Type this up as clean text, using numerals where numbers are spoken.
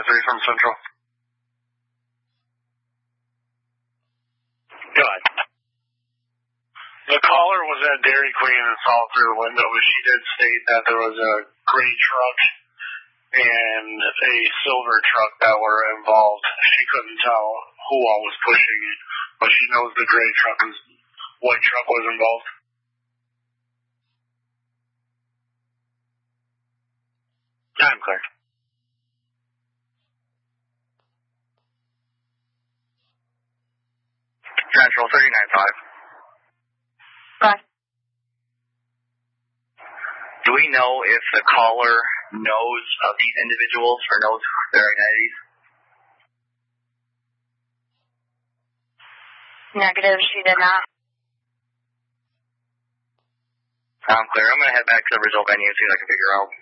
3 from Central. Go ahead. The caller was at Dairy Queen and saw through the window, but she did state that there was a gray truck and a silver truck that were involved. She couldn't tell who all was pushing it, but she knows the white truck was involved. I'm clear. Central 39.5. Right. Do we know if the caller knows of these individuals or knows their identities? Negative, she did not. I'm clear. I'm going to head back to the original venue and see what I can figure out.